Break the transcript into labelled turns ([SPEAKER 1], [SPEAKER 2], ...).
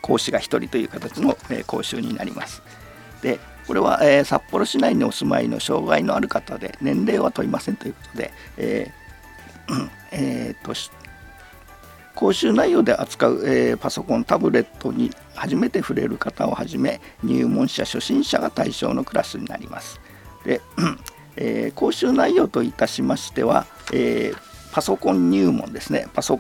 [SPEAKER 1] 講師が1人という形の、講習になります。でこれは、札幌市内にお住まいの障害のある方で年齢は問いませんということで、講習内容で扱う、パソコンタブレットに初めて触れる方をはじめ入門者初心者が対象のクラスになります。で、講習内容といたしましては、パソコン入門ですね。パソ